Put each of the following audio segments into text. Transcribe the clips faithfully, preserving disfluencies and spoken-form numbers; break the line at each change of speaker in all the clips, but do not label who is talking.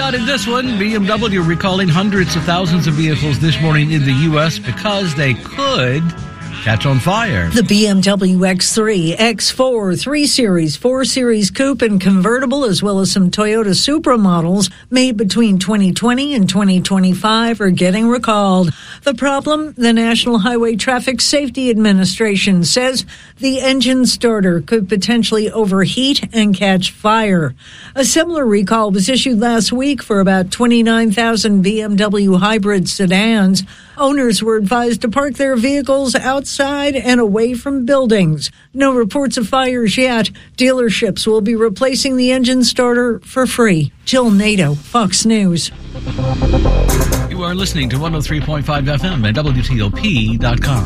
spotted this one. B M W recalling hundreds of thousands of vehicles this morning in the U S because they could catch on fire.
The B M W X three, X four, three Series, four Series Coupe and convertible, as well as some Toyota Supra models made between twenty twenty and twenty twenty-five are getting recalled. The problem? The National Highway Traffic Safety Administration says the engine starter could potentially overheat and catch fire. A similar recall was issued last week for about twenty-nine thousand B M W hybrid sedans. Owners were advised to park their vehicles outside and away from buildings. No reports of fires yet. Dealerships will be replacing the engine starter for free. Jill Nato, Fox News.
You are listening to one oh three point five F M at W T O P dot com.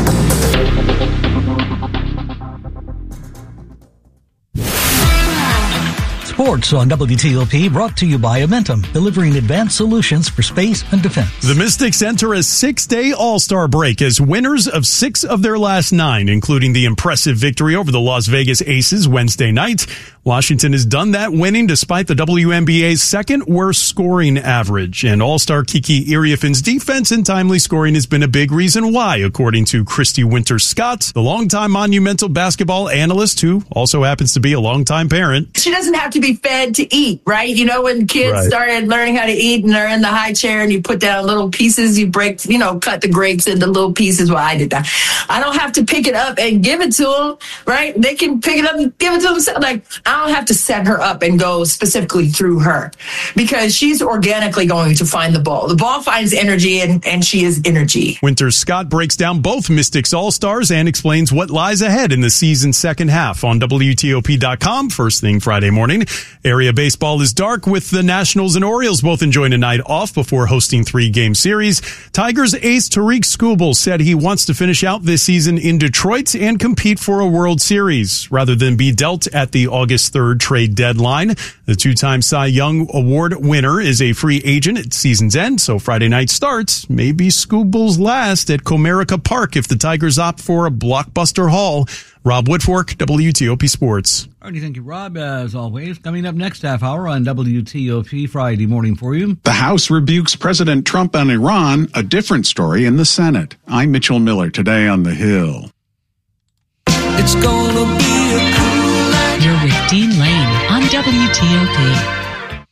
Sports on W T O P, brought to you by Amentum, delivering advanced solutions for space and defense.
The Mystics enter a six-day All-Star break as winners of six of their last nine, including the impressive victory over the Las Vegas Aces Wednesday night. Washington has done that, winning despite the W N B A's second-worst scoring average. And All-Star Kiki Iriafin's defense and timely scoring has been a big reason why, according to Christy Winters-Scott, the longtime Monumental basketball analyst who also happens to be a longtime parent.
She doesn't have to be fed to eat, right? You know, when kids
Right.
started learning how to eat and they're in the high chair and you put down little pieces, you break, you know, cut the grapes into little pieces. Well, I did that. I don't have to pick it up and give it to them, right? They can pick it up and give it to themselves. Like, I don't have to set her up and go specifically through her because she's organically going to find the ball. The ball finds energy and, and she is energy.
Winters-Scott breaks down both Mystics All-Stars and explains what lies ahead in the season's second half on W T O P dot com first thing Friday morning. Area baseball is dark with the Nationals and Orioles both enjoying a night off before hosting three-game series. Tigers ace Tariq Skubal said he wants to finish out this season in Detroit and compete for a World Series rather than be dealt at the August third trade deadline. The two-time Cy Young Award winner is a free agent at season's end, so Friday night starts may be Skubal's last at Comerica Park if the Tigers opt for a blockbuster haul. Rob Woodfork, W T O P Sports.
All right, thank you, Rob, as always. Coming up next half hour on W T O P Friday morning for you.
The House rebukes President Trump on Iran, a different story in the Senate. I'm Mitchell Miller, today on The Hill.
It's gonna be a cool night.
You're with Dean Lane on W T O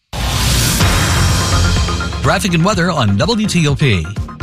P. Traffic and weather on W T O P.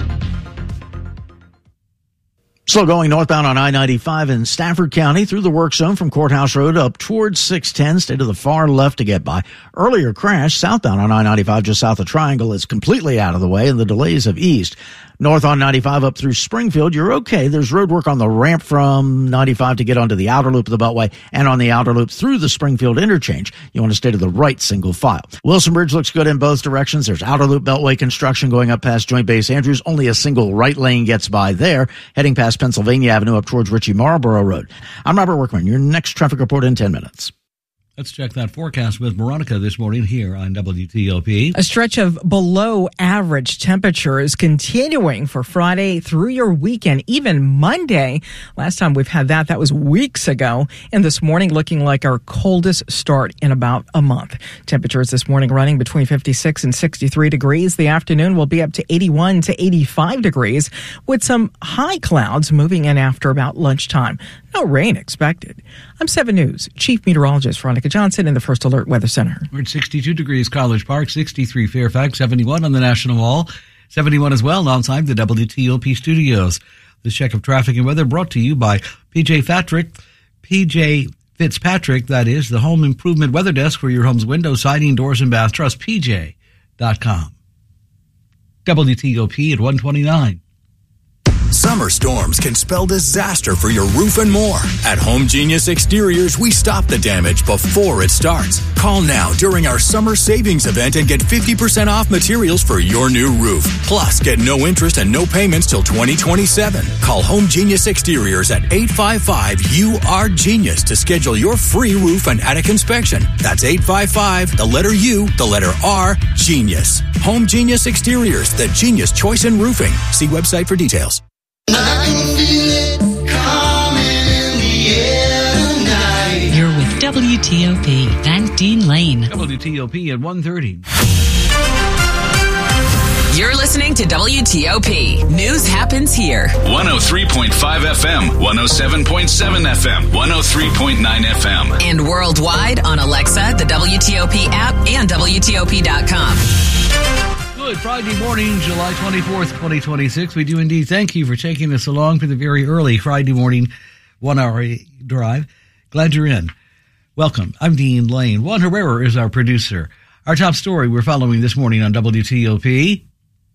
Slow going northbound on I ninety-five in Stafford County through the work zone from Courthouse Road up towards six ten. Stay to the far left to get by. Earlier crash southbound on I ninety-five just south of Triangle is completely out of the way and the delays have eased. North on ninety-five up through Springfield, you're okay. There's road work on the ramp from ninety-five to get onto the outer loop of the Beltway and on the outer loop through the Springfield interchange. You want to stay to the right single file. Wilson Bridge looks good in both directions. There's outer loop Beltway construction going up past Joint Base Andrews. Only a single right lane gets by there. Heading past Pennsylvania Avenue up towards Ritchie Marlborough Road. I'm Robert Workman. Your next traffic report in ten minutes.
Let's check that forecast with Veronica this morning here on W T O P.
A stretch of below average temperature is continuing for Friday through your weekend, even Monday. Last time we've had that, that was weeks ago. And this morning looking like our coldest start in about a month. Temperatures this morning running between fifty-six and sixty-three degrees. The afternoon will be up to eighty-one to eighty-five degrees with some high clouds moving in after about lunchtime. No rain expected. I'm seven News Chief Meteorologist Veronica Johnson in the First Alert Weather Center.
We're at sixty-two degrees College Park, sixty-three Fairfax, seventy-one on the National Mall, seventy-one as well outside the W T O P studios. This check of traffic and weather brought to you by P J Fitzpatrick, P J Fitzpatrick, that is the home improvement weather desk for your home's windows, siding, doors, and bath. Trust P J dot com. W T O P at one twenty-nine.
Summer storms can spell disaster for your roof and more. At Home Genius Exteriors, we stop the damage before it starts. Call now during our summer savings event and get fifty percent off materials for your new roof. Plus, get no interest and no payments till twenty twenty-seven. Call Home Genius Exteriors at eight five five U R Genius to schedule your free roof and attic inspection. That's eight five five, the letter U, the letter R, Genius. Home Genius Exteriors, the genius choice in roofing. See website for details.
I can feel it coming in the air tonight.
You're with W T O P and Dean Lane.
W T O P at one thirty.
You're listening to W T O P. News happens here.
one oh three point five F M, one oh seven point seven F M, one oh three point nine F M.
And worldwide on Alexa, the W T O P app, and W T O P dot com.
Good Friday morning, July twenty-fourth, twenty twenty-six. We do indeed thank you for taking us along for the very early Friday morning one-hour drive. Glad you're in. Welcome. I'm Dean Lane. Juan Herrera is our producer. Our top story we're following this morning on W T O P.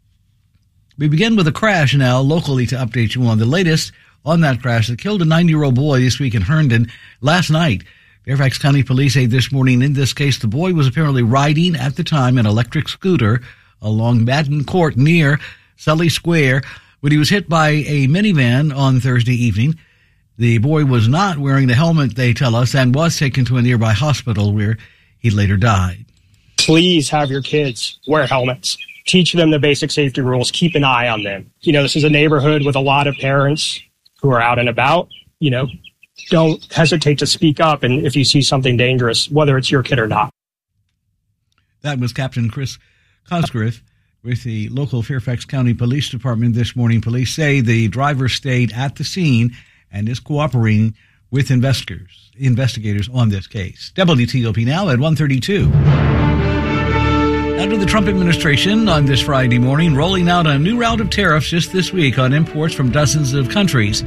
We begin with a crash now locally to update you on the latest on that crash that killed a nine-year-old boy this week in Herndon last night. Fairfax County Police say this morning in this case the boy was apparently riding at the time an electric scooter along Madden Court near Sully Square when he was hit by a minivan on Thursday evening. The boy was not wearing the helmet, they tell us, and was taken to a nearby hospital where he later died.
Please have your kids wear helmets. Teach them the basic safety rules. Keep an eye on them. You know, this is a neighborhood with a lot of parents who are out and about. You know, don't hesitate to speak up and if you see something dangerous, whether it's your kid or not.
That was Captain Chris Cosgriff with the local Fairfax County Police Department this morning. Police say the driver stayed at the scene and is cooperating with investigators investigators on this case. W T O P now at one thirty-two. Under the Trump administration on this Friday morning, rolling out a new round of tariffs just this week on imports from dozens of countries.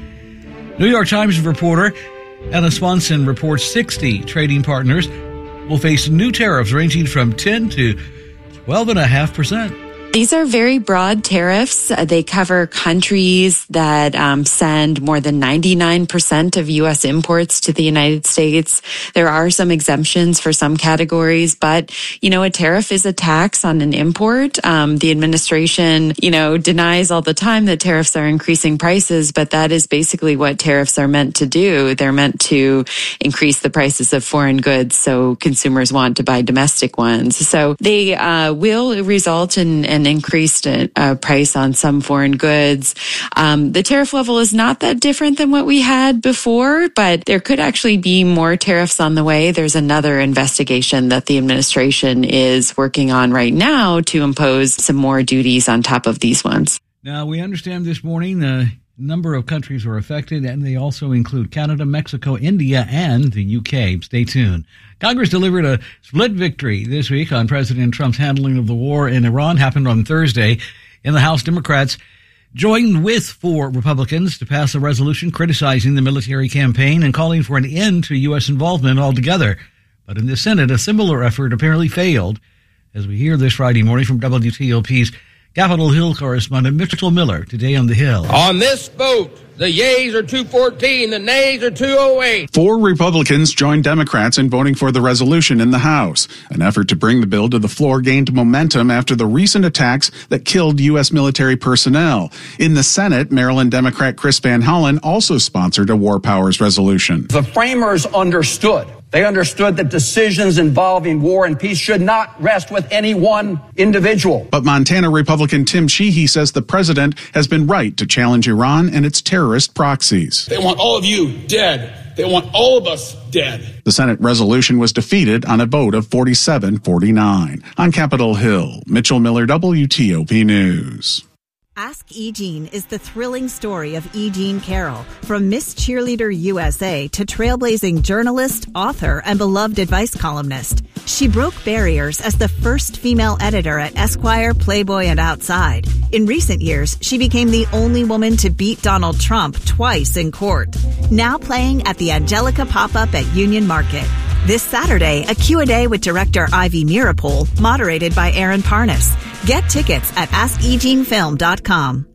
New York Times reporter Anna Swanson reports sixty trading partners will face new tariffs ranging from ten to twelve point five percent.
These are very broad tariffs. Uh, they cover countries that um, send more than ninety-nine percent of U S imports to the United States. There are some exemptions for some categories, but, you know, a tariff is a tax on an import. Um, the administration, you know, denies all the time that tariffs are increasing prices, but that is basically what tariffs are meant to do. They're meant to increase the prices of foreign goods so consumers want to buy domestic ones. So they uh, will result in an increased uh, price on some foreign goods. Um, the tariff level is not that different than what we had before, but there could actually be more tariffs on the way. There's another investigation that the administration is working on right now to impose some more duties on top of these ones.
Now, we understand this morning a number of countries are affected, and they also include Canada, Mexico, India, and the U K. Stay tuned. Congress delivered a split victory this week on President Trump's handling of the war in Iran. Happened on Thursday. In the House, Democrats joined with four Republicans to pass a resolution criticizing the military campaign and calling for an end to U S involvement altogether. But in the Senate, a similar effort apparently failed, as we hear this Friday morning from W T O P's Capitol Hill correspondent Mitchell Miller today on the Hill.
On this vote, the yeas are two fourteen, the nays are two oh eight.
Four Republicans joined Democrats in voting for the resolution in the House. An effort to bring the bill to the floor gained momentum after the recent attacks that killed U S military personnel. In the Senate, Maryland Democrat Chris Van Hollen also sponsored a war powers resolution.
The framers understood. They understood that decisions involving war and peace should not rest with any one individual.
But Montana Republican Tim Sheehy says the president has been right to challenge Iran and its terrorist proxies.
They want all of you dead. They want all of us dead.
The Senate resolution was defeated on a vote of forty-seven forty-nine. On Capitol Hill, Mitchell Miller, W T O P News.
Ask E. Jean is the thrilling story of E. Jean Carroll. From Miss Cheerleader U S A to trailblazing journalist, author, and beloved advice columnist, she broke barriers as the first female editor at Esquire, Playboy, and Outside. In recent years, she became the only woman to beat Donald Trump twice in court. Now playing at the Angelica Pop-Up at Union Market. This Saturday, a Q and A with director Ivy Mirapol, moderated by Aaron Parnas. Get tickets at ask e jean film dot com.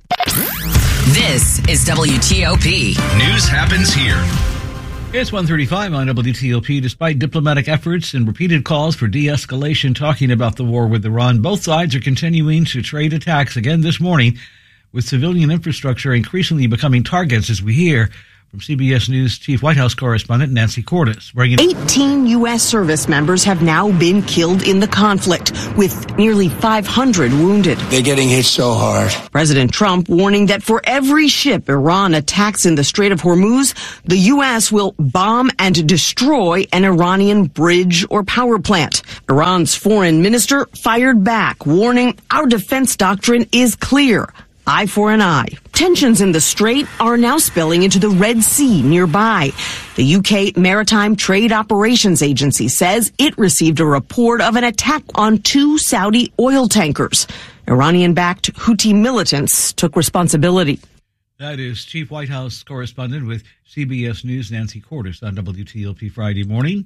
This is W T O P.
News happens here.
It's one thirty-five on W T O P. Despite diplomatic efforts and repeated calls for de-escalation talking about the war with Iran, both sides are continuing to trade attacks again this morning, with civilian infrastructure increasingly becoming targets, as we hear From C B S News Chief White House correspondent Nancy Cordes. Bringing
eighteen U S service members have now been killed in the conflict, with nearly five hundred wounded.
They're getting hit so hard.
President Trump warning that for every ship Iran attacks in the Strait of Hormuz, the U S will bomb and destroy an Iranian bridge or power plant. Iran's foreign minister fired back, warning our defense doctrine is clear. Eye for an eye. Tensions in the Strait are now spilling into the Red Sea nearby. The U K Maritime Trade Operations Agency says it received a report of an attack on two Saudi oil tankers. Iranian-backed Houthi militants took responsibility.
That is Chief White House correspondent with C B S News, Nancy Cordes, on W T O P Friday morning.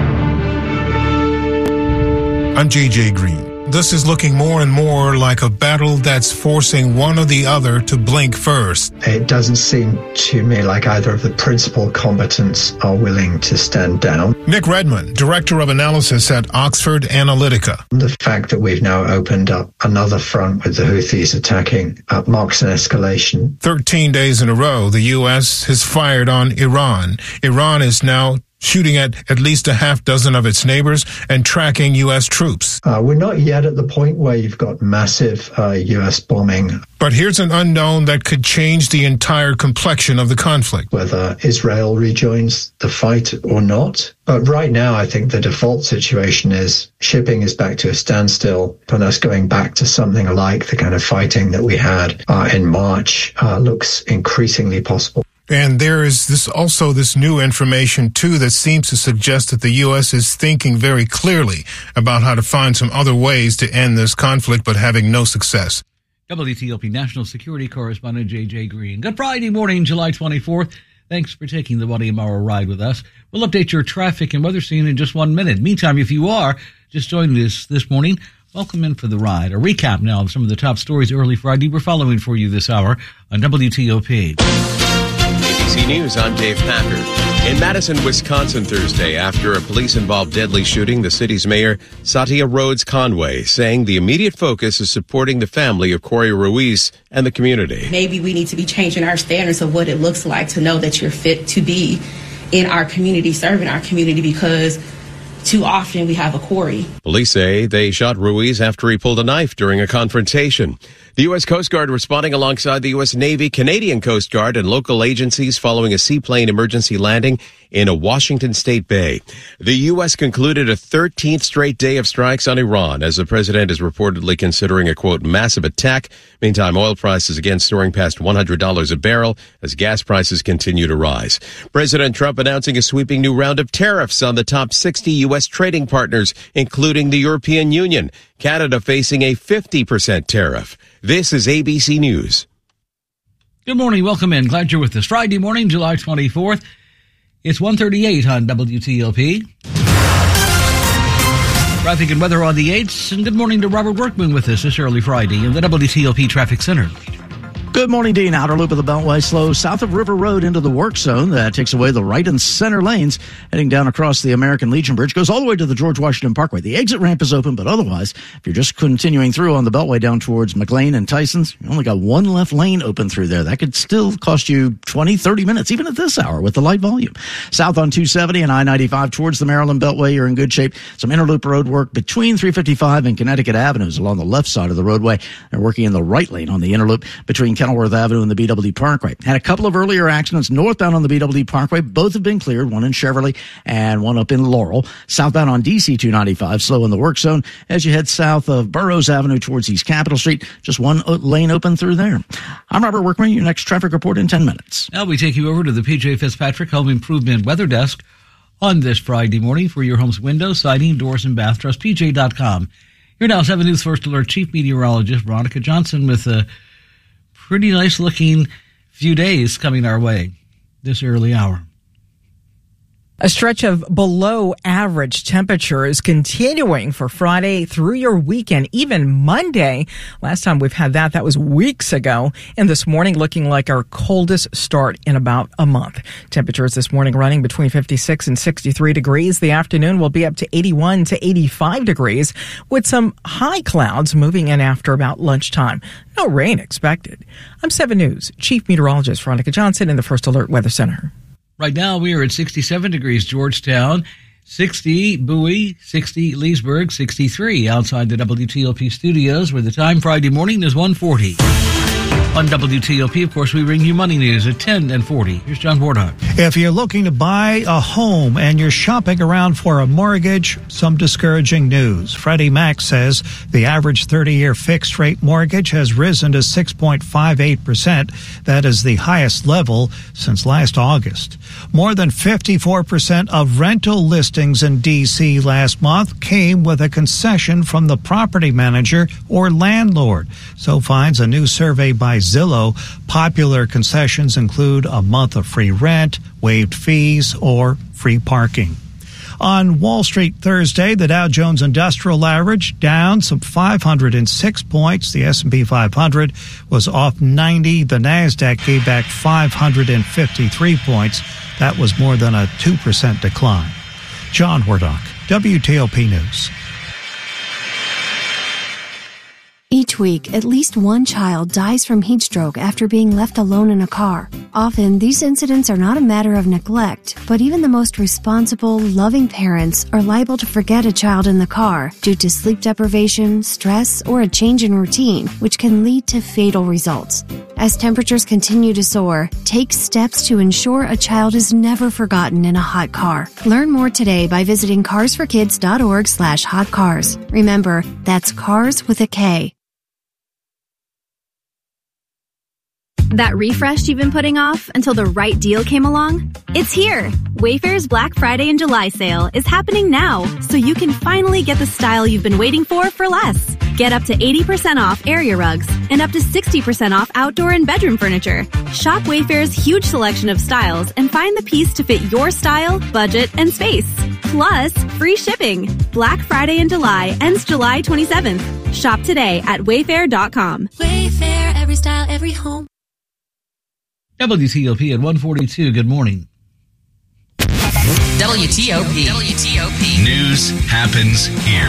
I'm J J Green. This is looking more and more like a battle that's forcing one or the other to blink first.
It doesn't seem to me like either of the principal combatants are willing to stand down.
Nick Redmond, Director of Analysis at Oxford Analytica.
The fact that we've now opened up another front with the Houthis attacking uh, marks an escalation.
Thirteen days in a row, the U S has fired on Iran. Iran is now shooting at at least a half dozen of its neighbors and tracking U S troops.
Uh, we're not yet at the point where you've got massive uh, U S bombing.
But here's an unknown that could change the entire complexion of the conflict.
Whether Israel rejoins the fight or not. But right now, I think the default situation is shipping is back to a standstill, and us going back to something like the kind of fighting that we had uh, in March uh, looks increasingly possible.
And there is this also this new information, too, that seems to suggest that the U S is thinking very clearly about how to find some other ways to end this conflict, but having no success.
W T O P National Security Correspondent J J Green. Good Friday morning, July twenty-fourth. Thanks for taking the one A M hour ride with us. We'll update your traffic and weather scene in just one minute. Meantime, if you are just joining us this morning, welcome in for the ride. A recap now of some of the top stories early Friday we're following for you this hour on W T O P.
A B C News, I'm Dave Packard. In Madison, Wisconsin Thursday, after a police-involved deadly shooting, the city's mayor, Satya Rhodes Conway, saying the immediate focus is supporting the family of Corey Ruiz and the community.
Maybe we need to be changing our standards of what it looks like to know that you're fit to be in our community, serving our community, because too often we have a Corey.
Police say they shot Ruiz after he pulled a knife during a confrontation. The U S Coast Guard responding alongside the U S Navy, Canadian Coast Guard, and local agencies following a seaplane emergency landing in a Washington state bay. The U S concluded a thirteenth straight day of strikes on Iran as the president is reportedly considering a, quote, massive attack. Meantime, oil prices again soaring past one hundred dollars a barrel as gas prices continue to rise. President Trump announcing a sweeping new round of tariffs on the top sixty U S trading partners, including the European Union. Canada facing a fifty percent tariff. This is A B C News.
Good morning. Welcome in. Glad you're with us. Friday morning, July twenty-fourth. It's one thirty-eight on W T O P. Traffic and weather on the eights. And good morning to Robert Workman with us this early Friday in the W T O P Traffic Center.
Good morning, Dean. Outer loop of the Beltway slow south of River Road into the work zone. That takes away the right and center lanes. Heading down across the American Legion Bridge. Goes all the way to the George Washington Parkway. The exit ramp is open, but otherwise, if you're just continuing through on the Beltway down towards McLean and Tyson's, you only got one left lane open through there. That could still cost you twenty, thirty minutes, even at this hour with the light volume. South on two seventy and I ninety-five towards the Maryland Beltway, you're in good shape. Some interloop road work between three fifty-five and Connecticut Avenues along the left side of the roadway. They're working in the right lane on the interloop between Kenilworth Avenue and the B W D Parkway. Had a couple of earlier accidents northbound on the B W D Parkway. Both have been cleared, one in Cheverly and one up in Laurel. Southbound on D C two ninety-five, slow in the work zone as you head south of Burroughs Avenue towards East Capitol Street. Just one lane open through there. I'm Robert Workman, your next traffic report in ten minutes.
Now we take you over to the P J Fitzpatrick Home Improvement Weather Desk on this Friday morning for your home's windows, siding, doors, and bath. Trust P J dot com. Here now, seven News First Alert Chief Meteorologist Veronica Johnson with a pretty nice looking few days coming our way this early hour.
A stretch of below average temperature is continuing for Friday through your weekend, even Monday. Last time we've had that, that was weeks ago. And this morning looking like our coldest start in about a month. Temperatures this morning running between fifty-six and sixty-three degrees. The afternoon will be up to eighty-one to eighty-five degrees with some high clouds moving in after about lunchtime. No rain expected. I'm seven News Chief Meteorologist Veronica Johnson in the First Alert Weather Center.
Right now, we are at sixty-seven degrees Georgetown, sixty Bowie, sixty Leesburg, sixty-three outside the W T O P studios, where the time Friday morning is one forty. On W T O P, of course, we bring you money news at ten and forty. Here's John Wardock.
If you're looking to buy a home and you're shopping around for a mortgage, some discouraging news. Freddie Mac says the average thirty-year fixed-rate mortgage has risen to six point five eight percent. That is the highest level since last August. More than fifty-four percent of rental listings in D C last month came with a concession from the property manager or landlord. So finds a new survey by Zillow. Popular concessions include a month of free rent, waived fees, or free parking. On Wall Street Thursday, the Dow Jones Industrial Average down some five hundred six points. The S and P five hundred was off ninety. The Nasdaq gave back five hundred fifty-three points. That was more than a two percent decline. John Wardock, W T O P News.
Each week, at least one child dies from heat stroke after being left alone in a car. Often, these incidents are not a matter of neglect, but even the most responsible, loving parents are liable to forget a child in the car due to sleep deprivation, stress, or a change in routine, which can lead to fatal results. As temperatures continue to soar, take steps to ensure a child is never forgotten in a hot car. Learn more today by visiting cars for kids dot org slash hot cars. Remember, that's cars with a K.
That refresh you've been putting off until the right deal came along? It's here! Wayfair's Black Friday and July sale is happening now, so you can finally get the style you've been waiting for for less. Get up to eighty percent off area rugs and up to sixty percent off outdoor and bedroom furniture. Shop Wayfair's huge selection of styles and find the piece to fit your style, budget, and space. Plus, free shipping. Black Friday in July ends July twenty-seventh. Shop today at wayfair dot com.
Wayfair, every style, every home.
W T O P at one forty-two. Good morning.
W T O P. W T O P.
News happens here.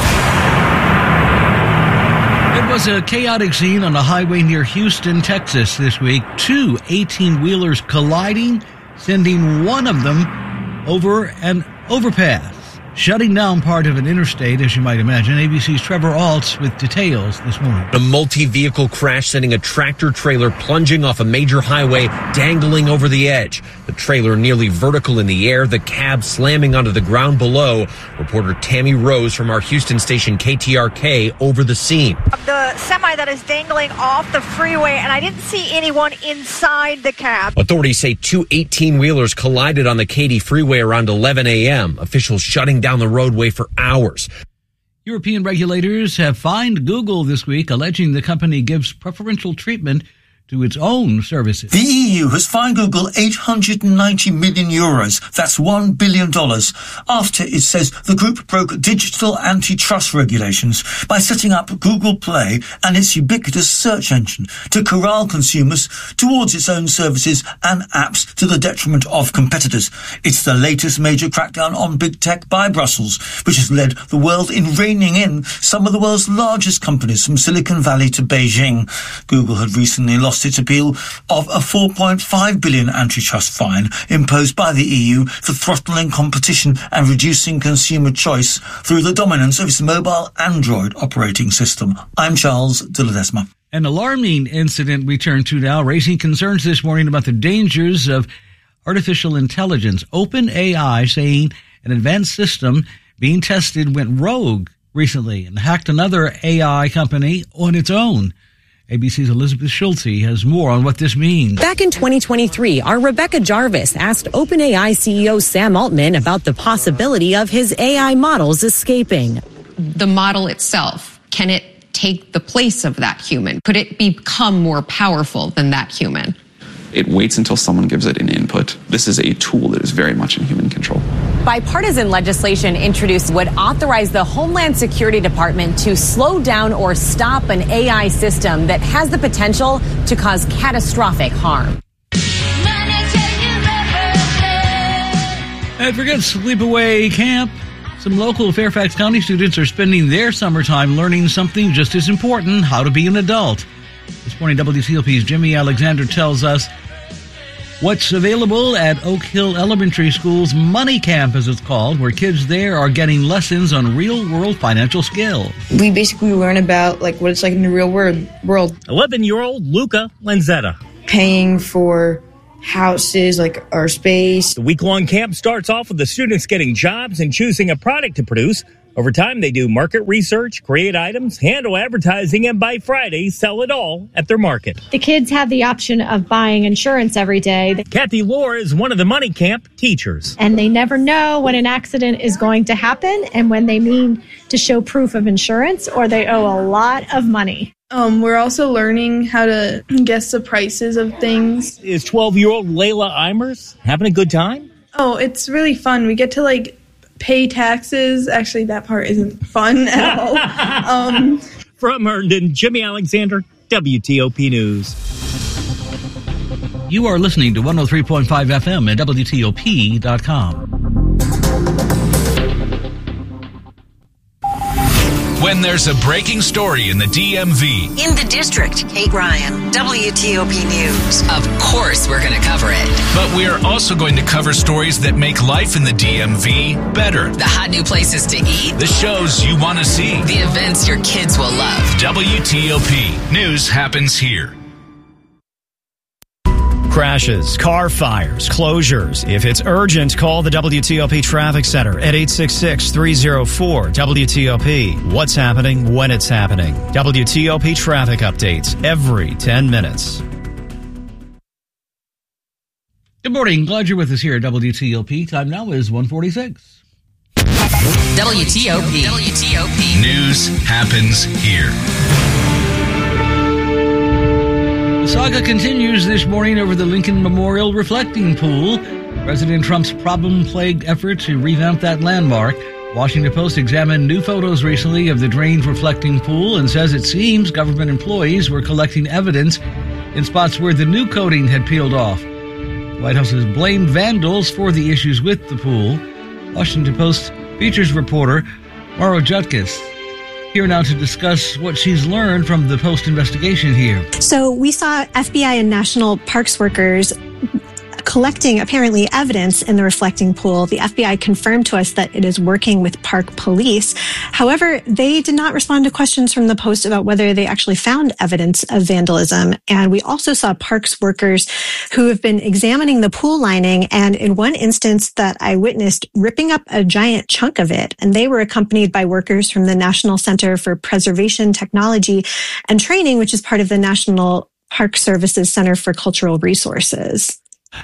It was a chaotic scene on a highway near Houston, Texas this week. Two eighteen-wheelers colliding, sending one of them over an overpass, shutting down part of an interstate, as you might imagine. A B C's Trevor Alts with details this morning.
A multi-vehicle crash sending a tractor-trailer plunging off a major highway, dangling over the edge. The trailer nearly vertical in the air, the cab slamming onto the ground below. Reporter Tammy Rose from our Houston station K T R K over the scene.
The semi that is dangling off the freeway, and I didn't see anyone inside the cab.
Authorities say two eighteen-wheelers collided on the Katy freeway around eleven a.m. Officials shutting down the roadway for hours.
European regulators have fined Google this week, alleging the company gives preferential treatment to its own services.
The E U has fined Google eight hundred ninety million euros, that's one billion dollars, after it says the group broke digital antitrust regulations by setting up Google Play and its ubiquitous search engine to corral consumers towards its own services and apps to the detriment of competitors. It's the latest major crackdown on big tech by Brussels, which has led the world in reining in some of the world's largest companies from Silicon Valley to Beijing. Google had recently lost its appeal of a four point five billion antitrust fine imposed by the E U for throttling competition and reducing consumer choice through the dominance of its mobile Android operating system. I'm Charles de Ledesma.
An alarming incident we turn to now, raising concerns this morning about the dangers of artificial intelligence. OpenAI saying an advanced system being tested went rogue recently and hacked another A I company on its own. A B C's Elizabeth Schulte has more on what this means.
Back in twenty twenty-three, our Rebecca Jarvis asked OpenAI C E O Sam Altman about the possibility of his A I models escaping.
The model itself, can it take the place of that human? Could it become more powerful than that human?
It waits until someone gives it an input. This is a tool that is very much in human control.
Bipartisan legislation introduced would authorize the Homeland Security Department to slow down or stop an A I system that has the potential to cause catastrophic harm.
And forget sleepaway camp. Some local Fairfax County students are spending their summertime learning something just as important, how to be an adult. This morning, W T O P's Jimmy Alexander tells us what's available at Oak Hill Elementary School's Money Camp, as it's called, where kids there are getting lessons on real-world financial skills.
We basically learn about like what it's like in the real world.
eleven-year-old Luca Lanzetta.
Paying for houses, like our space.
The week-long camp starts off with the students getting jobs and choosing a product to produce. Over time, they do market research, create items, handle advertising, and by Friday, sell it all at their market.
The kids have the option of buying insurance every day.
Kathy Lohr is one of the Money Camp teachers.
And they never know when an accident is going to happen and when they mean to show proof of insurance or they owe a lot of money.
Um, we're also learning how to guess the prices of things.
Is twelve-year-old Layla Eimers having a good time?
Oh, it's really fun. We get to, like, pay taxes. Actually, that part isn't fun at all. Um,
From Herndon, Jimmy Alexander, W T O P News.
You are listening to one oh three point five F M at W T O P dot com.
When there's a breaking story in the D M V.
In the district, Kate Ryan, W T O P News.
Of course we're going to cover it.
But we are also going to cover stories that make life in the D M V better.
The hot new places to eat.
The shows you want to see.
The events your kids will love.
W T O P. News happens here.
Crashes, car fires, closures. If it's urgent, call the W T O P Traffic Center at eight six six, three oh four, W T O P. What's happening when it's happening. W T O P traffic updates every ten minutes.
Good morning. Glad you're with us here at W T O P. Time now is one forty-six.
W T O P. W T O P.
News happens here.
The saga continues this morning over the Lincoln Memorial Reflecting Pool. President Trump's problem-plagued effort to revamp that landmark. Washington Post examined new photos recently of the drained reflecting pool and says it seems government employees were collecting evidence in spots where the new coating had peeled off. The White House has blamed vandals for the issues with the pool. Washington Post features reporter Mauro Jutkus here now to discuss what she's learned from the Post investigation here.
So we saw F B I and National Parks workers collecting apparently evidence in the reflecting pool. The F B I confirmed to us that it is working with park police. However, they did not respond to questions from the Post about whether they actually found evidence of vandalism. And we also saw parks workers who have been examining the pool lining, and in one instance that I witnessed, ripping up a giant chunk of it. And they were accompanied by workers from the National Center for Preservation Technology and Training, which is part of the National Park Service's Center for Cultural Resources.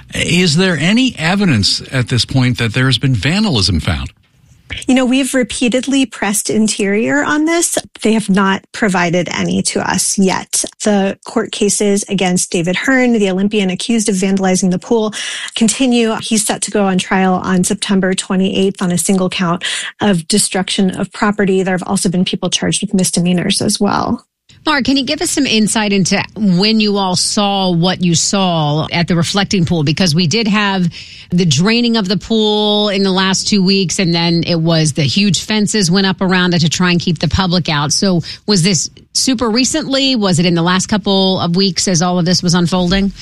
Is there any evidence at this point that there has been vandalism found?
You know, we've repeatedly pressed Interior on this. They have not provided any to us yet. The court cases against David Hearn, the Olympian accused of vandalizing the pool, continue. He's set to go on trial on September twenty-eighth on a single count of destruction of property. There have also been people charged with misdemeanors as well.
Mark, can you give us some insight into when you all saw what you saw at the reflecting pool? Because we did have the draining of the pool in the last two weeks, and then it was the huge fences went up around it to try and keep the public out. So was this super recently? Was it in the last couple of weeks as all of this was unfolding?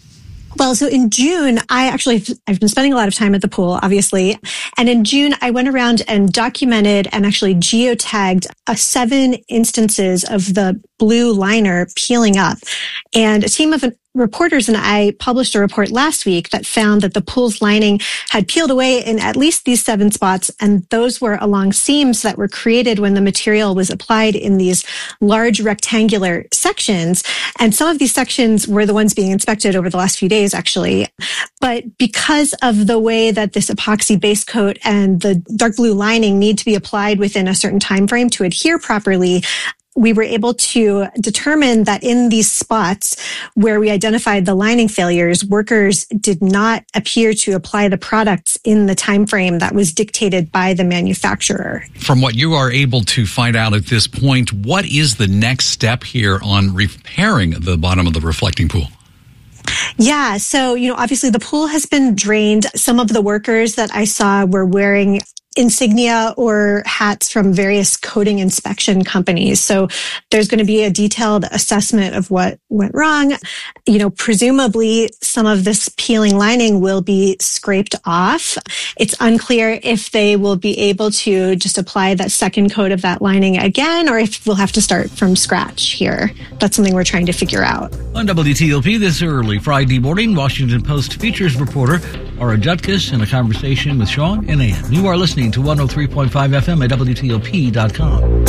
Well, so in June, I actually, I've been spending a lot of time at the pool, obviously. And in June, I went around and documented and actually geotagged uh, seven instances of the blue liner peeling up. And a team of reporters and I published a report last week that found that the pool's lining had peeled away in at least these seven spots. And those were along seams that were created when the material was applied in these large rectangular sections. And some of these sections were the ones being inspected over the last few days, actually. But because of the way that this epoxy base coat and the dark blue lining need to be applied within a certain time frame to adhere properly, we were able to determine that in these spots where we identified the lining failures, workers did not appear to apply the products in the time frame that was dictated by the manufacturer.
From what you are able to find out at this point, what is the next step here on repairing the bottom of the reflecting pool?
Yeah. So, you know, obviously the pool has been drained. Some of the workers that I saw were wearing insignia or hats from various coating inspection companies. So there's going to be a detailed assessment of what went wrong. You know, presumably some of this peeling lining will be scraped off. It's unclear if they will be able to just apply that second coat of that lining again, or if we'll have to start from scratch here. That's something we're trying to figure out.
On W T O P this early Friday morning, Washington Post features reporter Ara Jutkus in a conversation with Sean and Ann. You are listening to one oh three point five F M at W T O P dot com.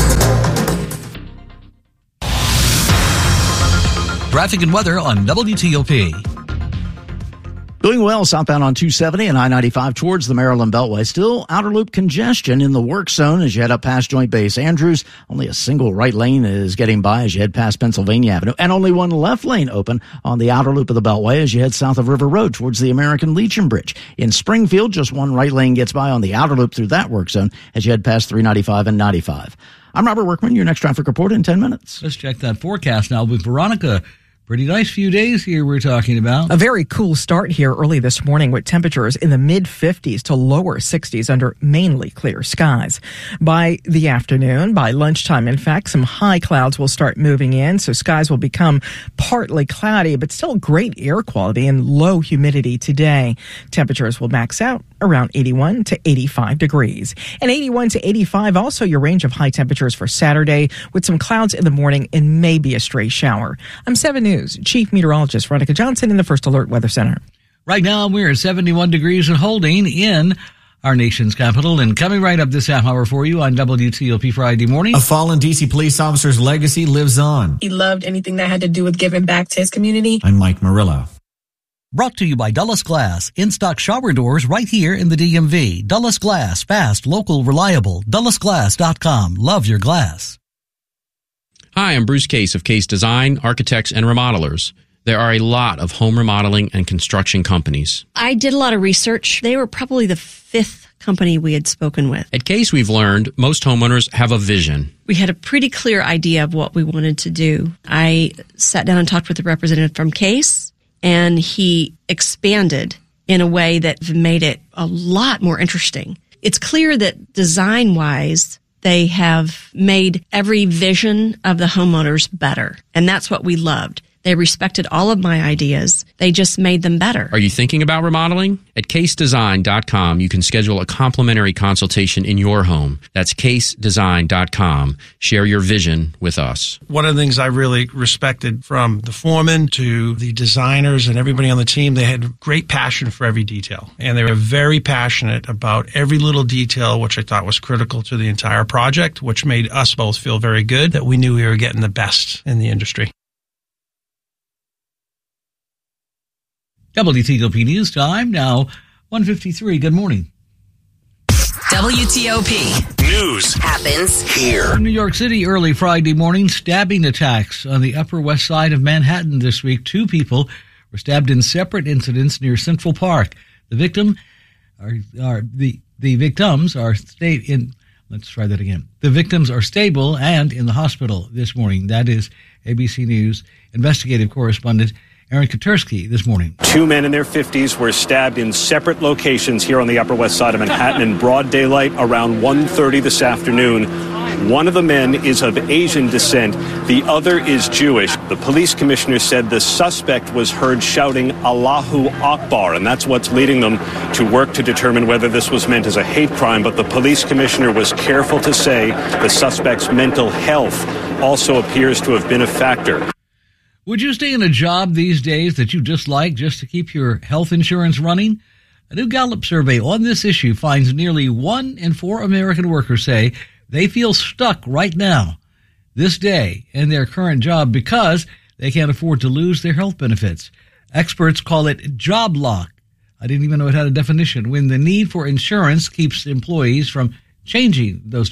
Traffic and weather on W T O P.
Doing well southbound on two seventy and I ninety-five towards the Maryland Beltway. Still outer loop congestion in the work zone as you head up past Joint Base Andrews. Only a single right lane is getting by as you head past Pennsylvania Avenue. And only one left lane open on the outer loop of the Beltway as you head south of River Road towards the American Legion Bridge. In Springfield, just one right lane gets by on the outer loop through that work zone as you head past three ninety-five and ninety-five. I'm Robert Workman, your next traffic report in ten minutes.
Let's check that forecast now with Veronica. Pretty nice few days here we're talking about.
A very cool start here early this morning with temperatures in the mid fifties to lower sixties under mainly clear skies. By the afternoon, by lunchtime, in fact, some high clouds will start moving in, so skies will become partly cloudy, but still great air quality and low humidity today. Temperatures will max out around eighty-one to eighty-five degrees. And eighty-one to eighty-five, also your range of high temperatures for Saturday with some clouds in the morning and maybe a stray shower. I'm seven News Chief Meteorologist Veronica Johnson in the First Alert Weather Center.
Right now we're at seventy-one degrees and holding in our nation's capital. And coming right up this half hour for you on W T O P Friday morning.
A fallen D C police officer's legacy lives on.
He loved anything that had to do with giving back to his community.
I'm Mike Murillo.
Brought to you by Dulles Glass. In-stock shower doors right here in the D M V. Dulles Glass. Fast, local, reliable. Dulles Glass dot com. Love your glass.
Hi, I'm Bruce Case of Case Design, Architects, and Remodelers. There are a lot of home remodeling and construction companies.
I did a lot of research. They were probably the fifth company we had spoken with.
At Case, we've learned most homeowners have a vision.
We had a pretty clear idea of what we wanted to do. I sat down and talked with the representative from Case, and he expanded in a way that made it a lot more interesting. It's clear that design-wise, they have made every vision of the homeowners better. And that's what we loved. They respected all of my ideas. They just made them better.
Are you thinking about remodeling? At case design dot com, you can schedule a complimentary consultation in your home. That's case design dot com. Share your vision with us.
One of the things I really respected from the foreman to the designers and everybody on the team, they had great passion for every detail. And they were very passionate about every little detail, which I thought was critical to the entire project, which made us both feel very good that we knew we were getting the best in the industry.
W T O P News Time, now one fifty-three. Good morning.
W T O P
News
happens
here.
In New York City, early Friday morning, stabbing attacks on the Upper West Side of Manhattan this week. Two people were stabbed in separate incidents near Central Park. The victim are, are the the victims are stayed in. Let's try that again. The victims are stable and in the hospital this morning. That is A B C News investigative correspondent Aaron Katersky this morning.
Two men in their fifties were stabbed in separate locations here on the Upper West Side of Manhattan in broad daylight around one thirty this afternoon. One of the men is of Asian descent. The other is Jewish. The police commissioner said the suspect was heard shouting Allahu Akbar, and that's what's leading them to work to determine whether this was meant as a hate crime. But the police commissioner was careful to say the suspect's mental health also appears to have been a factor.
Would you stay in a job these days that you dislike just to keep your health insurance running? A new Gallup survey on this issue finds nearly one in four American workers say they feel stuck right now, this day, in their current job because they can't afford to lose their health benefits. Experts call it job lock. I didn't even know it had a definition. When the need for insurance keeps employees from changing those jobs.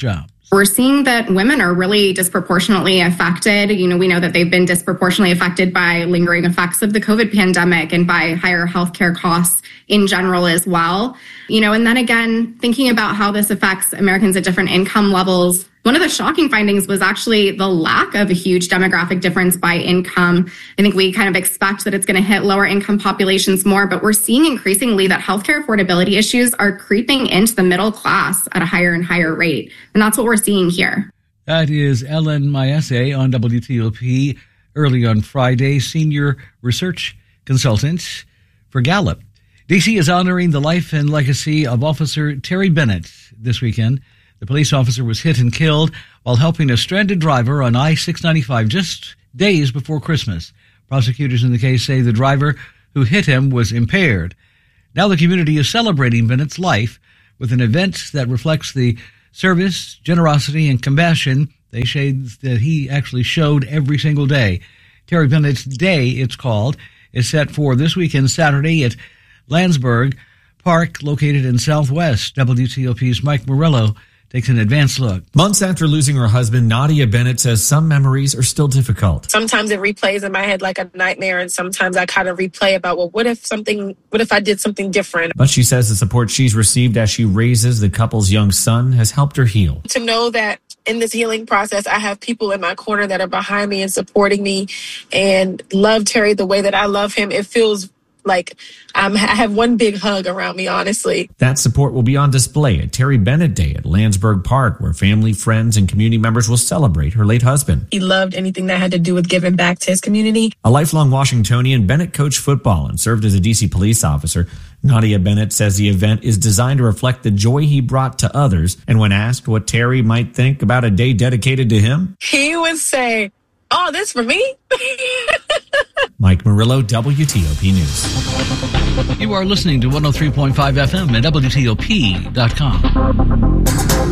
We're seeing that women are really disproportionately affected. You know, we know that they've been disproportionately affected by lingering effects of the COVID pandemic and by higher healthcare costs in general as well. You know, and then again, thinking about how this affects Americans at different income levels, one of the shocking findings was actually the lack of a huge demographic difference by income. I think we kind of expect that it's going to hit lower income populations more, but we're seeing increasingly that healthcare affordability issues are creeping into the middle class at a higher and higher rate. And that's what we're seeing here.
That is Ellen Maese on W T O P early on Friday, senior research consultant for Gallup. D C is honoring the life and legacy of Officer Terry Bennett this weekend. The police officer was hit and killed while helping a stranded driver on I six ninety-five just days before Christmas. Prosecutors in the case say the driver who hit him was impaired. Now the community is celebrating Bennett's life with an event that reflects the service, generosity, and compassion they say that he actually showed every single day. Terry Bennett's Day, it's called, is set for this weekend Saturday at Landsberg Park, located in Southwest. W T O P's Mike Murillo takes an advanced look.
Months after losing her husband, Nadia Bennett says some memories are still difficult.
Sometimes it replays in my head like a nightmare, and sometimes I kind of replay about, well, what if something, what if I did something different?
But she says the support she's received as she raises the couple's young son has helped her heal.
To know that in this healing process, I have people in my corner that are behind me and supporting me and love Terry the way that I love him, it feels like um, I have one big hug around me, honestly.
That support will be on display at Terry Bennett Day at Landsberg Park, where family, friends, and community members will celebrate her late husband.
He loved anything that had to do with giving back to his community.
A lifelong Washingtonian, Bennett coached football and served as a D C police officer. Nadia Bennett says the event is designed to reflect the joy he brought to others. And when asked what Terry might think about a day dedicated to him,
he would say, "Oh, this for me?"
Mike Murillo, W T O P News.
You are listening to one oh three point five F M at W T O P dot com.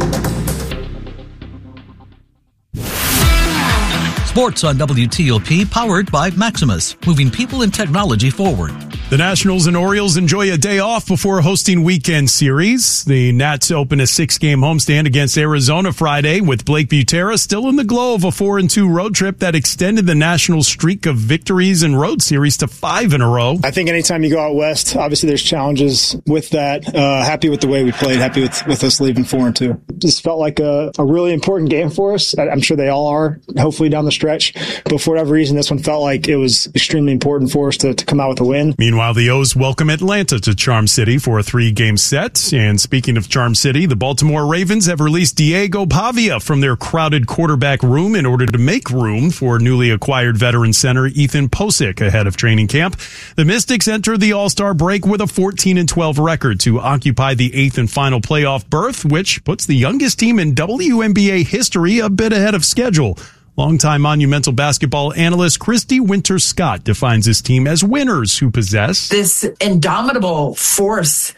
Sports on W T O P, powered by Maximus, moving people and technology forward.
The Nationals and Orioles enjoy a day off before hosting weekend series. The Nats open a six-game homestand against Arizona Friday, with Blake Butera still in the glow of a four and two road trip that extended the Nationals' streak of victories in road series to five in a row.
I think anytime you go out west, obviously there's challenges with that. Uh, happy with the way we played, happy with, with us leaving four and two. Just felt like a, a really important game for us. I'm sure they all are, hopefully down the stretch. But for whatever reason, this one felt like it was extremely important for us to, to come out with a win.
Meanwhile, Meanwhile, the O's welcome Atlanta to Charm City for a three-game set. And speaking of Charm City, the Baltimore Ravens have released Diego Pavia from their crowded quarterback room in order to make room for newly acquired veteran center Ethan Posick ahead of training camp. The Mystics enter the All-Star break with a fourteen and twelve record to occupy the eighth and final playoff berth, which puts the youngest team in W N B A history a bit ahead of schedule. Longtime Monumental basketball analyst Christy Winter-Scott defines this team as winners who possess
this indomitable force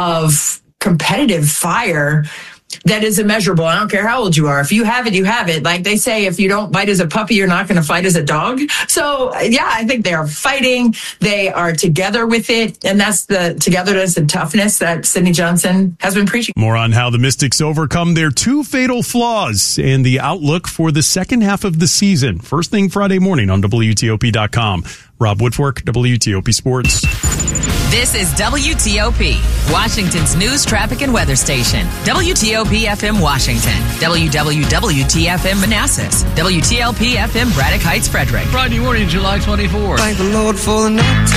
of competitive fire that is immeasurable. I don't care how old you are. If you have it, you have it. Like they say, if you don't bite as a puppy, you're not going to fight as a dog. So, yeah, I think they are fighting. They are together with it. And that's the togetherness and toughness that Sidney Johnson has been preaching.
More on how the Mystics overcome their two fatal flaws and the outlook for the second half of the season. First thing Friday morning on W T O P dot com. Rob Woodfork, W T O P Sports.
This is W T O P, Washington's news, traffic, and weather station. W T O P F M Washington. W W W T F M Manassas. W T L P F M Braddock Heights, Frederick.
Friday morning, July twenty-fourth.
Thank the Lord for the night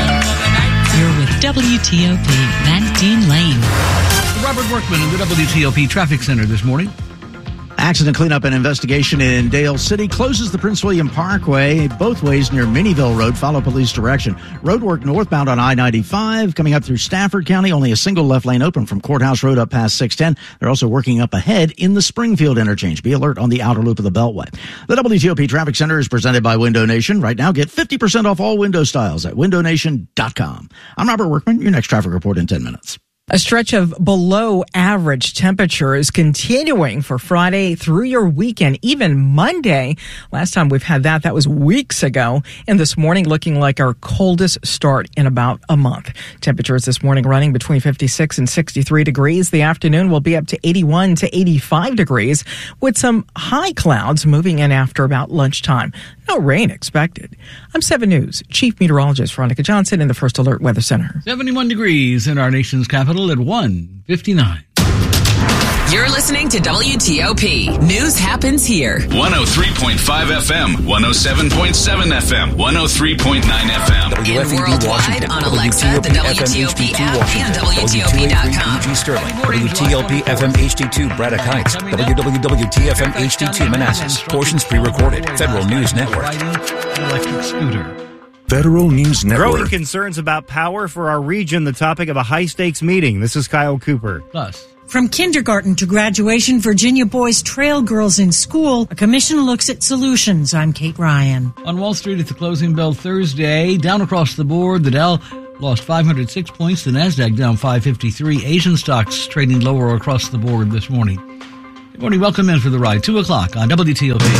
time.
You're with W T O P, Van Lane.
Robert Workman in the W T O P Traffic Center this morning.
Accident cleanup and investigation in Dale City closes the Prince William Parkway both ways near Minnieville Road. Follow police direction. Roadwork northbound on I ninety-five coming up through Stafford County. Only a single left lane open from Courthouse Road up past six ten. They're also working up ahead in the Springfield interchange. Be alert on the outer loop of the Beltway. The W T O P Traffic Center is presented by Window Nation. Right now, get fifty percent off all window styles at window nation dot com. I'm Robert Workman. Your next traffic report in ten minutes.
A stretch of below average temperature is continuing for Friday through your weekend, even Monday. Last time we've had that, that was weeks ago. And this morning looking like our coldest start in about a month. Temperatures this morning running between fifty-six and sixty-three degrees. The afternoon will be up to eighty-one to eighty-five degrees with some high clouds moving in after about lunchtime. No rain expected. I'm seven News Chief Meteorologist Veronica Johnson in the First Alert Weather Center.
seventy-one degrees in our nation's capital at one fifty-nine.
You're listening to W T O P. News happens here.
one oh three point five F M, one oh seven point seven F M, one oh three point nine F M.
And worldwide on Alexa, the W T O P app, and W T O P dot com.
W T O P Sterling, W T L P F M H D two Braddock Heights, W W W T F M H D two Manassas. Portions pre-recorded. Federal News Network.
Electric scooter.
Federal News Network.
Growing concerns about power for our region, the topic of a high-stakes meeting. This is Kyle Cooper.
Plus.
From kindergarten to graduation, Virginia boys trail girls in school. A commission looks at solutions. I'm Kate Ryan.
On Wall Street at the closing bell Thursday, down across the board, the Dow lost five hundred six points, the NASDAQ down five fifty-three. Asian stocks trading lower across the board this morning. Good morning, welcome in for the ride. two o'clock on W T O P.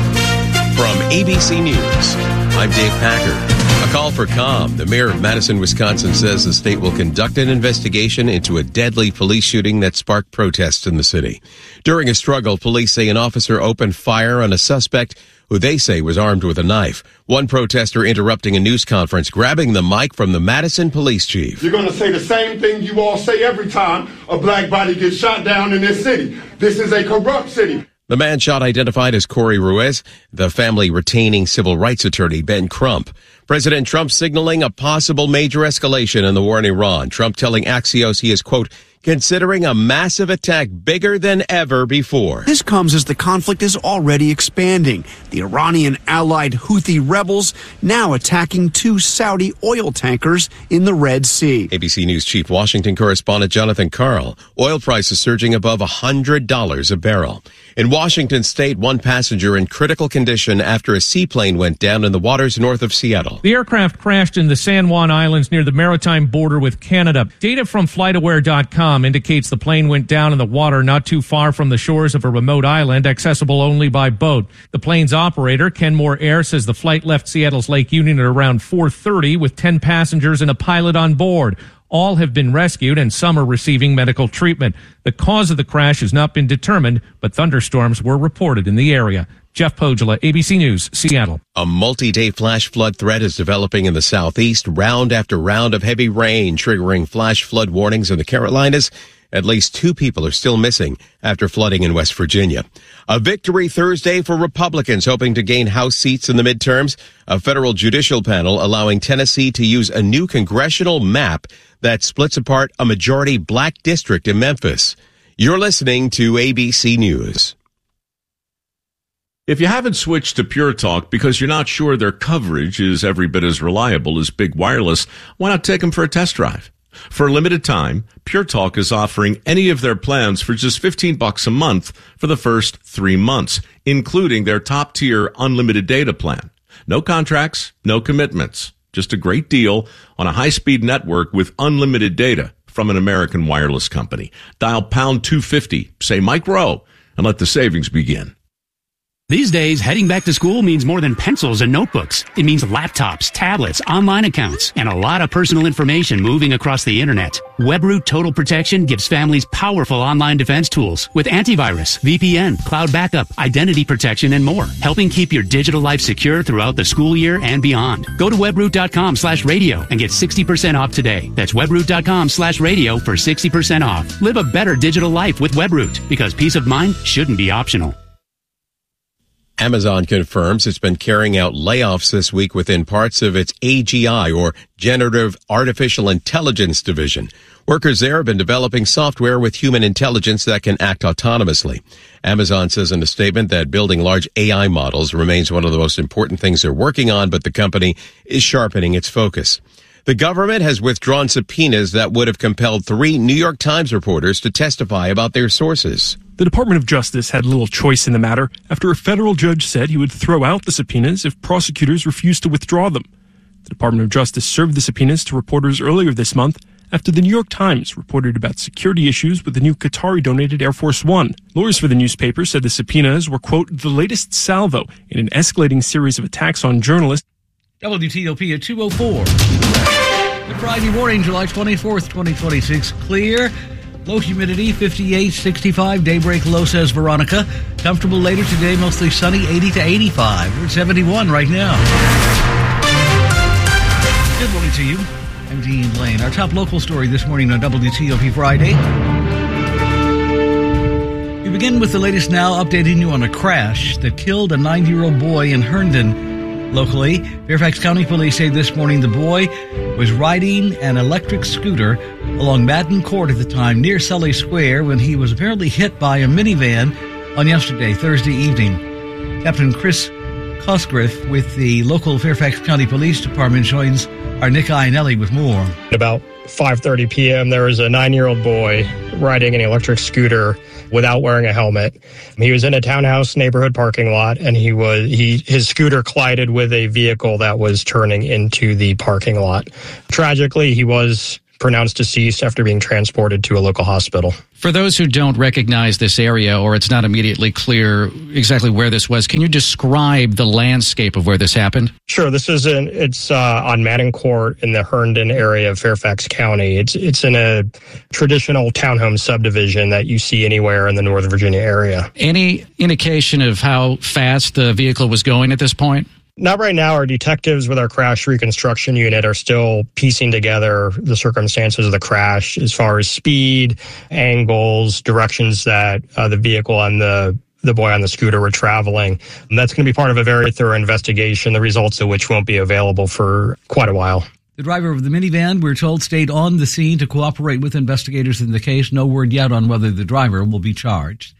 From A B C News, I'm Dave Packer. A call for calm. The mayor of Madison, Wisconsin says the state will conduct an investigation into a deadly police shooting that sparked protests in the city. During a struggle, police say an officer opened fire on a suspect who they say was armed with a knife. One protester interrupting a news conference, grabbing the mic from the Madison police chief.
You're going to say the same thing you all say every time a black body gets shot down in this city. This is a corrupt city.
The man shot identified as Corey Ruiz, the family retaining civil rights attorney Ben Crump. President Trump signaling a possible major escalation in the war in Iran. Trump telling Axios he is, quote, considering a massive attack bigger than ever before.
This comes as the conflict is already expanding. The Iranian allied Houthi rebels now attacking two Saudi oil tankers in the Red Sea.
A B C News chief Washington correspondent Jonathan Karl. Oil prices surging above one hundred dollars a barrel. In Washington state, one passenger in critical condition after a seaplane went down in the waters north of Seattle.
The aircraft crashed in the San Juan Islands near the maritime border with Canada. Data from flight aware dot com indicates the plane went down in the water not too far from the shores of a remote island, accessible only by boat. The plane's operator, Kenmore Air, says the flight left Seattle's Lake Union at around four thirty with ten passengers and a pilot on board. All have been rescued and some are receiving medical treatment. The cause of the crash has not been determined, but thunderstorms were reported in the area. Jeff Pogela, A B C News, Seattle.
A multi-day flash flood threat is developing in the southeast, round after round of heavy rain triggering flash flood warnings in the Carolinas. At least two people are still missing after flooding in West Virginia. A victory Thursday for Republicans hoping to gain House seats in the midterms. A federal judicial panel allowing Tennessee to use a new congressional map that splits apart a majority black district in Memphis. You're listening to A B C News.
If you haven't switched to Pure Talk because you're not sure their coverage is every bit as reliable as Big Wireless, why not take them for a test drive? For a limited time, Pure Talk is offering any of their plans for just fifteen bucks a month for the first three months, including their top-tier unlimited data plan. No contracts, no commitments. Just a great deal on a high-speed network with unlimited data from an American wireless company. Dial pound two fifty, say Mike Rowe, and let the savings begin.
These days, heading back to school means more than pencils and notebooks. It means laptops, tablets, online accounts, and a lot of personal information moving across the internet. WebRoot Total Protection gives families powerful online defense tools with antivirus, V P N, cloud backup, identity protection, and more, helping keep your digital life secure throughout the school year and beyond. Go to webroot.com slash radio and get sixty percent off today. That's webroot.com slash radio for sixty percent off. Live a better digital life with WebRoot, because peace of mind shouldn't be optional.
Amazon confirms it's been carrying out layoffs this week within parts of its A G I, or Generative Artificial Intelligence division. Workers there have been developing software with human intelligence that can act autonomously. Amazon says in a statement that building large A I models remains one of the most important things they're working on, but the company is sharpening its focus. The government has withdrawn subpoenas that would have compelled three New York Times reporters to testify about their sources.
The Department of Justice had little choice in the matter after a federal judge said he would throw out the subpoenas if prosecutors refused to withdraw them. The Department of Justice served the subpoenas to reporters earlier this month after the New York Times reported about security issues with the new Qatari-donated Air Force One. Lawyers for the newspaper said the subpoenas were, quote, the latest salvo in an escalating series of attacks on journalists.
W T O P at two oh four. Good Friday morning, July twenty-fourth, twenty twenty-six. Clear. Low humidity, fifty-eight, sixty-five. Daybreak low, says Veronica. Comfortable later today, mostly sunny, eighty to eighty-five. We're at seventy-one right now. Good morning to you. I'm Dean Lane. Our top local story this morning on W T O P Friday. We begin with the latest now, updating you on a crash that killed a nine-year-old boy in Herndon. Locally, Fairfax County Police say this morning the boy was riding an electric scooter along Madden Court at the time near Sully Square when he was apparently hit by a minivan on yesterday, Thursday evening. Captain Chris Cosgriff with the local Fairfax County Police Department joins our Nick Iannelli with more.
About five thirty p.m., there was a nine-year-old boy riding an electric scooter without wearing a helmet. He was in a townhouse neighborhood parking lot, and he was he his scooter collided with a vehicle that was turning into the parking lot. Tragically, he was pronounced deceased after being transported to a local hospital.
For those who don't recognize this area, or it's not immediately clear exactly where this was, can you describe the landscape of where this happened?
Sure. This is in, it's uh, on Madden Court in the Herndon area of Fairfax County. It's it's in a traditional townhome subdivision that you see anywhere in the Northern Virginia area.
Any indication of how fast the vehicle was going at this point?
Not right now. Our detectives with our crash reconstruction unit are still piecing together the circumstances of the crash as far as speed, angles, directions that uh, the vehicle and the the boy on the scooter were traveling. And that's going to be part of a very thorough investigation, the results of which won't be available for quite a while.
The driver of the minivan, we're told, stayed on the scene to cooperate with investigators in the case. No word yet on whether the driver will be charged.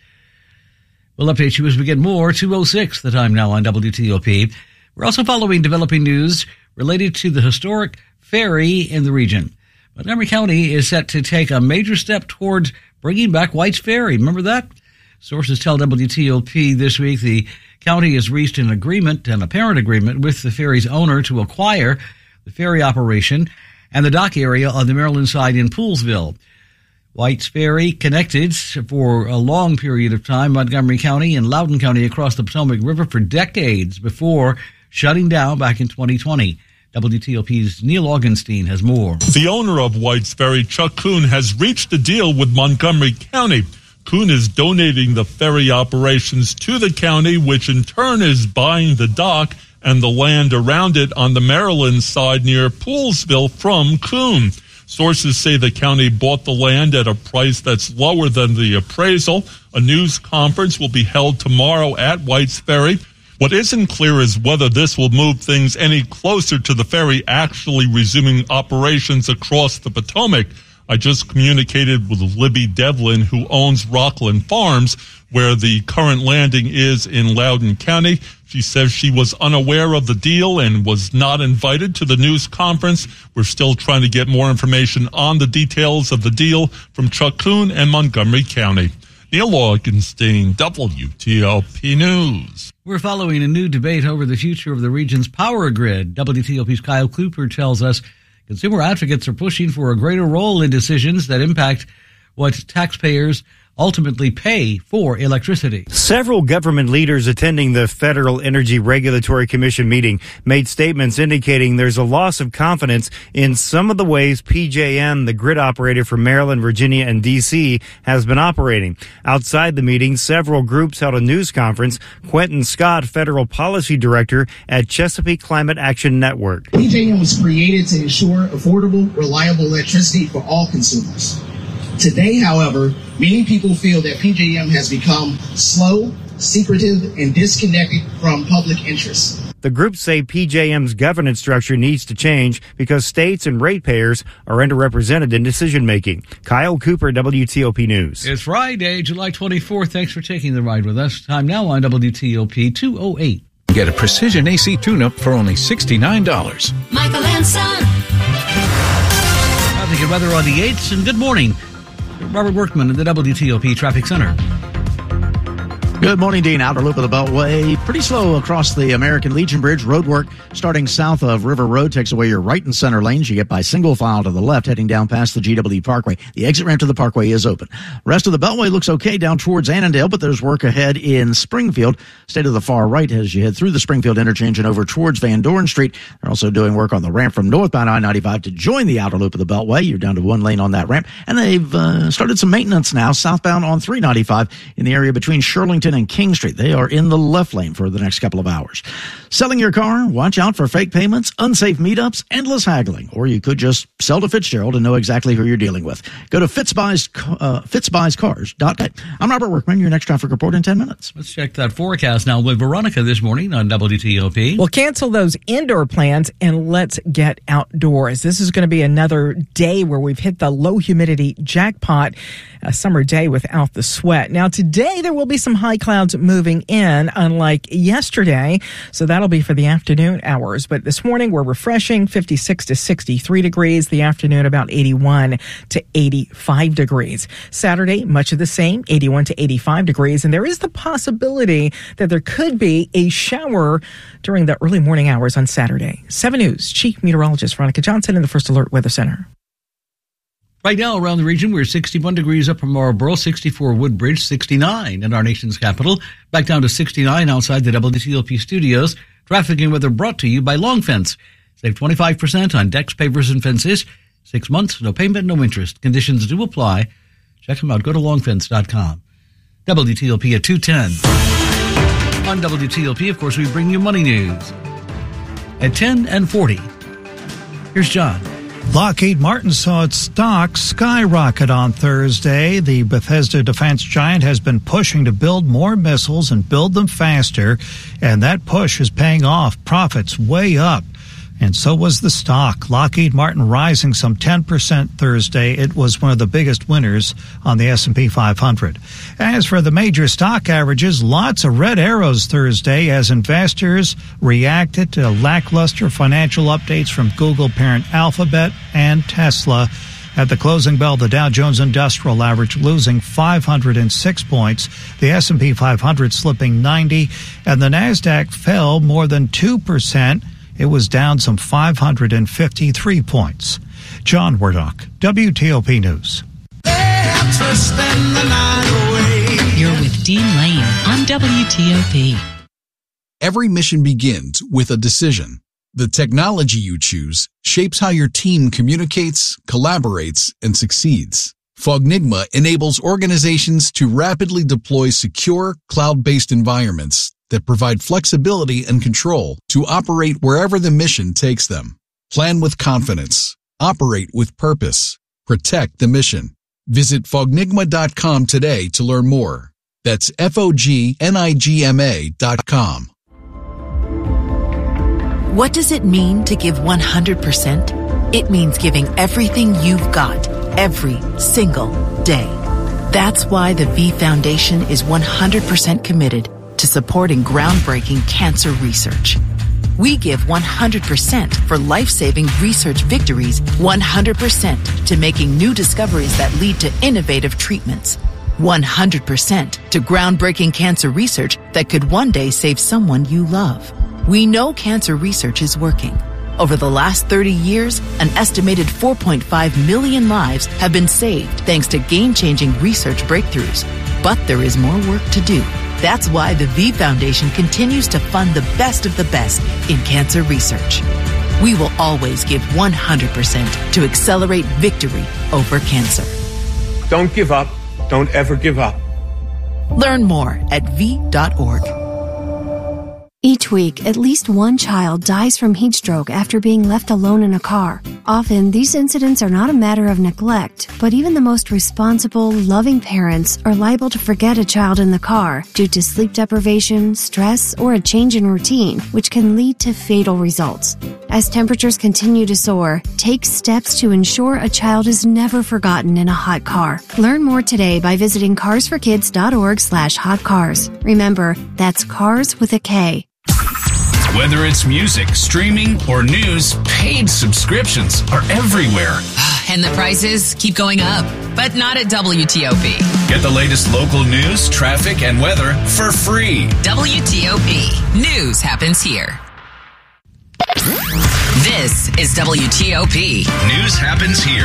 We'll update you as we get more. two oh six, the time now on W T O P. We're also following developing news related to the historic ferry in the region. Montgomery County is set to take a major step towards bringing back White's Ferry. Remember that? Sources tell W T O P this week the county has reached an agreement, an apparent agreement, with the ferry's owner to acquire the ferry operation and the dock area on the Maryland side in Poolesville. White's Ferry connected for a long period of time Montgomery County and Loudoun County across the Potomac River for decades before shutting down back in twenty twenty. W T O P's Neil Augenstein has more.
The owner of White's Ferry, Chuck Kuhn, has reached a deal with Montgomery County. Kuhn is donating the ferry operations to the county, which in turn is buying the dock and the land around it on the Maryland side near Poolesville from Kuhn. Sources say the county bought the land at a price that's lower than the appraisal. A news conference will be held tomorrow at White's Ferry. What isn't clear is whether this will move things any closer to the ferry actually resuming operations across the Potomac. I just communicated with Libby Devlin, who owns Rockland Farms, where the current landing is in Loudoun County. She says she was unaware of the deal and was not invited to the news conference. We're still trying to get more information on the details of the deal from Chuck Kuhn and Montgomery County. Neil Augenstein, W T O P News.
We're following a new debate over the future of the region's power grid. W T O P's Kyle Cooper tells us consumer advocates are pushing for a greater role in decisions that impact what taxpayers ultimately pay for electricity.
Several government leaders attending the Federal Energy Regulatory Commission meeting made statements indicating there's a loss of confidence in some of the ways P J M, the grid operator for Maryland, Virginia, and D C, has been operating. Outside the meeting, several groups held a news conference. Quentin Scott, Federal Policy Director at Chesapeake Climate Action Network.
P J M was created to ensure affordable, reliable electricity for all consumers. Today, however, many people feel that P J M has become slow, secretive, and disconnected from public interest.
The groups say P J M's governance structure needs to change because states and ratepayers are underrepresented in decision-making. Kyle Cooper, W T O P News.
It's Friday, July twenty-fourth. Thanks for taking the ride with us. Time now on W T O P two oh eight.
Get a precision A C tune-up for only sixty-nine dollars.
Michael and Son.
Traffic and weather on the eights, and good morning. Robert Workman at the W T O P Traffic Center.
Good morning, Dean. Outer loop of the Beltway. Pretty slow across the American Legion Bridge. Road work starting south of River Road takes away your right and center lanes. You get by single file to the left, heading down past the G W Parkway. The exit ramp to the Parkway is open. Rest of the Beltway looks okay down towards Annandale, but there's work ahead in Springfield. Stay to the far right as you head through the Springfield interchange and over towards Van Dorn Street. They're also doing work on the ramp from northbound I ninety-five to join the outer loop of the Beltway. You're down to one lane on that ramp. And they've uh, started some maintenance now southbound on three ninety-five in the area between Shirlington and King Street. They are in the left lane for the next couple of hours. Selling your car? Watch out for fake payments, unsafe meetups, endless haggling. Or you could just sell to Fitzgerald and know exactly who you're dealing with. Go to Fitzbuys, uh, Fitzbuys Cars dot net. I'm Robert Workman, your next traffic report in ten minutes.
Let's check that forecast now with Veronica this morning on W T O P.
We'll cancel those indoor plans and let's get outdoors. This is going to be another day where we've hit the low humidity jackpot, a summer day without the sweat. Now, today there will be some high clouds moving in, unlike yesterday. So that'll be for the afternoon hours. But this morning we're refreshing, fifty-six to sixty-three degrees. The afternoon about eighty-one to eighty-five degrees. Saturday, much of the same, eighty-one to eighty-five degrees. And there is the possibility that there could be a shower during the early morning hours on Saturday. seven News Chief Meteorologist Veronica Johnson in the First Alert Weather Center.
Right now around the region, we're sixty-one degrees up from Marlboro, sixty-four Woodbridge, sixty-nine in our nation's capital, back down to sixty-nine outside the W T O P studios. Traffic and weather brought to you by Long Fence. Save twenty-five percent on decks, pavers, and fences. Six months, no payment, no interest. Conditions do apply. Check them out. Go to long fence dot com. W T O P at two ten. On W T O P, of course, we bring you money news. At ten and forty, here's John.
Lockheed Martin saw its stock skyrocket on Thursday. The Bethesda defense giant has been pushing to build more missiles and build them faster, and that push is paying off. Profits way up. And so was the stock. Lockheed Martin rising some ten percent Thursday. It was one of the biggest winners on the S and P five hundred. As for the major stock averages, lots of red arrows Thursday as investors reacted to lackluster financial updates from Google parent Alphabet and Tesla. At the closing bell, the Dow Jones Industrial Average losing five hundred six points, the S and P five hundred slipping ninety, and the NASDAQ fell more than two percent. It was down some five hundred fifty-three points. John Wardock, W T O P News.
You're with Dean Lane on W T O P.
Every mission begins with a decision. The technology you choose shapes how your team communicates, collaborates, and succeeds. Fognigma enables organizations to rapidly deploy secure, cloud-based environments that provide flexibility and control to operate wherever the mission takes them. Plan with confidence. Operate with purpose. Protect the mission. Visit fognigma dot com today to learn more. That's F O G N I G M A dot com.
What does it mean to give one hundred percent? It means giving everything you've got, every single day. That's why the V Foundation is one hundred percent committed to supporting groundbreaking cancer research. We give one hundred percent for life-saving research victories, one hundred percent to making new discoveries that lead to innovative treatments, one hundred percent to groundbreaking cancer research that could one day save someone you love. We know cancer research is working. Over the last thirty years, an estimated four point five million lives have been saved thanks to game-changing research breakthroughs. But there is more work to do. That's why the V Foundation continues to fund the best of the best in cancer research. We will always give one hundred percent to accelerate victory over cancer.
Don't give up. Don't ever give up.
Learn more at v dot org.
Each week, at least one child dies from heat stroke after being left alone in a car. Often, these incidents are not a matter of neglect, but even the most responsible, loving parents are liable to forget a child in the car due to sleep deprivation, stress, or a change in routine, which can lead to fatal results. As temperatures continue to soar, take steps to ensure a child is never forgotten in a hot car. Learn more today by visiting cars for kids dot org slash hot cars. Remember, that's cars with a K.
Whether it's music, streaming, or news, paid subscriptions are everywhere.
and the prices keep going up, but not at W T O P.
Get the latest local news, traffic, and weather for free.
W T O P. News happens here. This is W T O P.
News happens here.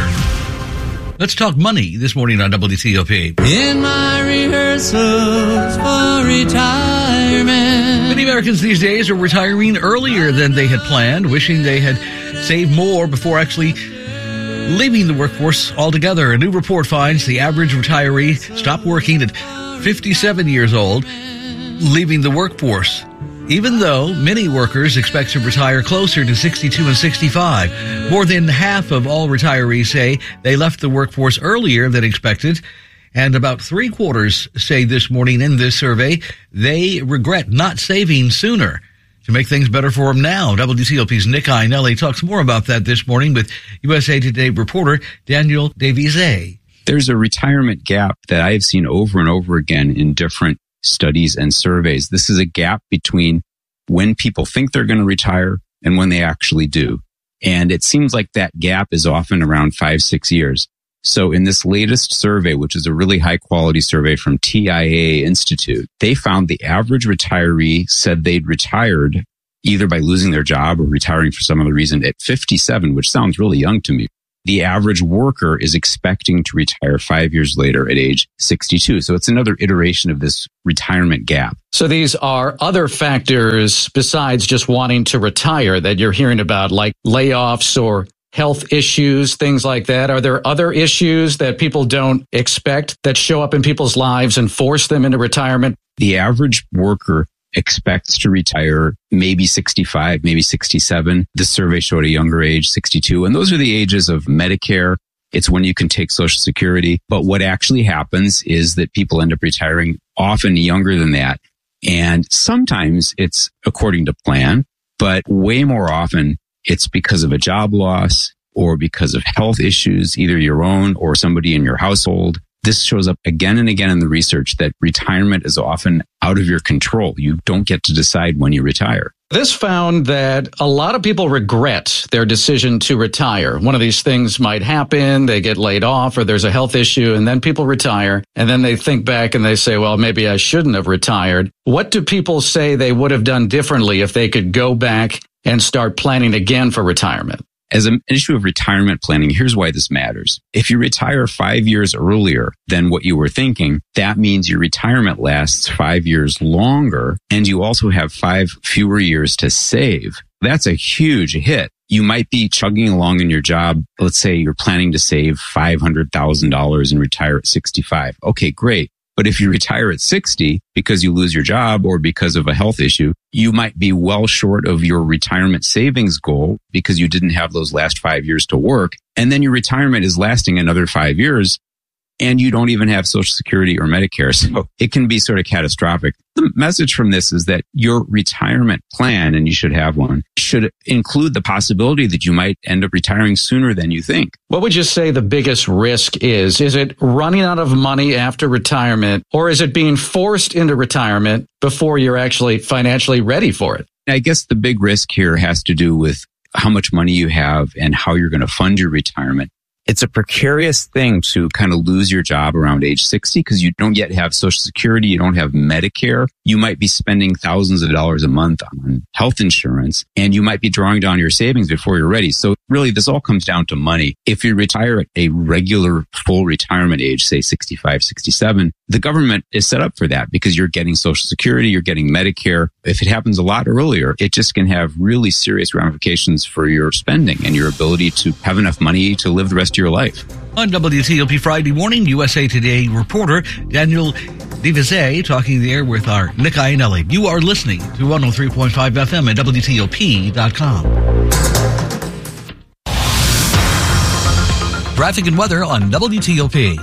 Let's talk money this morning on W T O P.
In my rehearsals for retirement.
Many Americans these days are retiring earlier than they had planned, wishing they had saved more before actually leaving the workforce altogether. A new report finds the average retiree stopped working at fifty-seven years old, leaving the workforce, even though many workers expect to retire closer to sixty-two and sixty-five. More than half of all retirees say they left the workforce earlier than expected, and about three quarters say this morning in this survey they regret not saving sooner to make things better for them now. W T O P's Nick Iannelli talks more about that this morning with U S A Today reporter Daniel Davizet.
There's a retirement gap that I have seen over and over again in different studies and surveys. This is a gap between when people think they're going to retire and when they actually do. And it seems like that gap is often around five, six years. So in this latest survey, which is a really high quality survey from T I A Institute, they found the average retiree said they'd retired either by losing their job or retiring for some other reason at fifty-seven, which sounds really young to me. The average worker is expecting to retire five years later at age sixty-two. So it's another iteration of this retirement gap.
So these are other factors besides just wanting to retire that you're hearing about, like layoffs or health issues, things like that. Are there other issues that people don't expect that show up in people's lives and force them into retirement?
The average worker expects to retire maybe sixty-five, maybe sixty-seven. The survey showed a younger age, sixty-two. And those are the ages of Medicare. It's when you can take Social Security. But what actually happens is that people end up retiring often younger than that. And sometimes it's according to plan, but way more often it's because of a job loss or because of health issues, either your own or somebody in your household. This shows up again and again in the research that retirement is often out of your control. You don't get to decide when you retire.
This found that a lot of people regret their decision to retire. One of these things might happen, they get laid off, or there's a health issue, and then people retire, and then they think back and they say, well, maybe I shouldn't have retired. What do people say they would have done differently if they could go back and start planning again for retirement?
As an issue of retirement planning, here's why this matters. If you retire five years earlier than what you were thinking, that means your retirement lasts five years longer, and you also have five fewer years to save. That's a huge hit. You might be chugging along in your job. Let's say you're planning to save five hundred thousand dollars and retire at sixty-five. Okay, great. But if you retire at sixty because you lose your job or because of a health issue, you might be well short of your retirement savings goal because you didn't have those last five years to work. And then your retirement is lasting another five years and you don't even have Social Security or Medicare. So it can be sort of catastrophic. The message from this is that your retirement plan, and you should have one, should include the possibility that you might end up retiring sooner than you think.
What would you say the biggest risk is? Is it running out of money after retirement, or is it being forced into retirement before you're actually financially ready for it?
I guess the big risk here has to do with how much money you have and how you're going to fund your retirement. It's a precarious thing to kind of lose your job around age sixty because you don't yet have Social Security. You don't have Medicare. You might be spending thousands of dollars a month on health insurance, and you might be drawing down your savings before you're ready. So really, this all comes down to money. If you retire at a regular full retirement age, say sixty-five, sixty-seven, the government is set up for that because you're getting Social Security, you're getting Medicare. If it happens a lot earlier, it just can have really serious ramifications for your spending and your ability to have enough money to live the rest of your life.
On W T O P Friday morning, U S A Today reporter Daniel Davizet talking there with our Nick Iannelli. You are listening to one oh three point five F M at W T O P dot com. Traffic and weather on W T O P.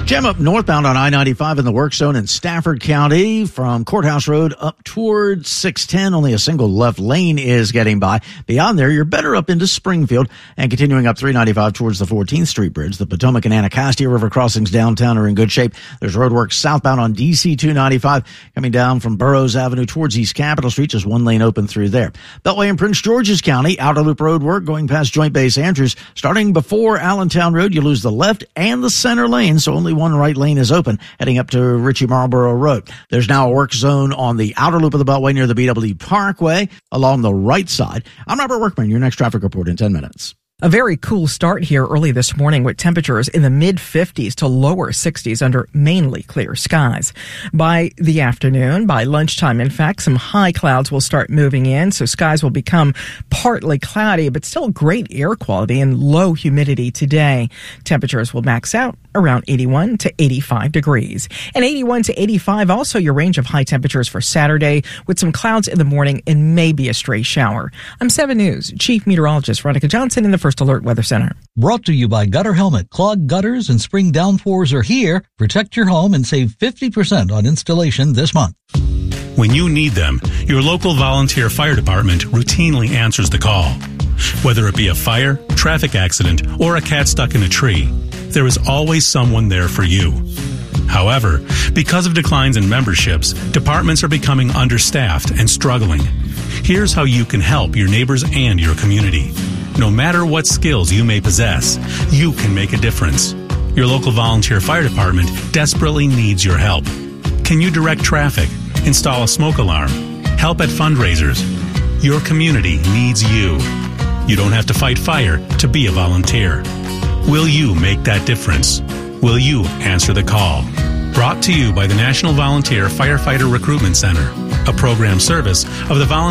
Jam up northbound on I ninety-five in the work zone in Stafford County from Courthouse Road up towards six ten. Only a single left lane is getting by. Beyond there, you're better up into Springfield and continuing up three ninety-five towards the fourteenth Street Bridge. The Potomac and Anacostia River crossings downtown are in good shape. There's roadwork southbound on D C two ninety-five coming down from Burroughs Avenue towards East Capitol Street. Just one lane open through there. Beltway in Prince George's County, outer loop road work going past Joint Base Andrews. Starting before Allentown Road, you lose the left and the center lane, so only one right lane is open heading up to Ritchie Marlboro Road. There's now a work zone on the outer loop of the Beltway near the B W Parkway along the right side. I'm Robert Workman, your next traffic report in ten minutes.
A very cool start here early this morning with temperatures in the mid fifties to lower sixties under mainly clear skies. By the afternoon, by lunchtime, in fact, some high clouds will start moving in, so skies will become partly cloudy, but still great air quality and low humidity today. Temperatures will max out around eighty-one to eighty-five degrees. And eighty-one to eighty-five, also your range of high temperatures for Saturday with some clouds in the morning and maybe a stray shower. I'm seven News Chief Meteorologist Veronica Johnson in the First Alert Weather Center.
Brought to you by Gutter Helmet. Clogged gutters and spring downpours are here. Protect your home and save fifty percent on installation this month.
When you need them, your local volunteer fire department routinely answers the call. Whether it be a fire, traffic accident, or a cat stuck in a tree, there is always someone there for you. However, because of declines in memberships, departments are becoming understaffed and struggling. Here's how you can help your neighbors and your community. No matter what skills you may possess, you can make a difference. Your local volunteer fire department desperately needs your help. Can you direct traffic, install a smoke alarm, help at fundraisers? Your community needs you. You don't have to fight fire to be a volunteer. Will you make that difference? Will you answer the call? Brought to you by the National Volunteer Firefighter Recruitment Center, a program service of the Volunteer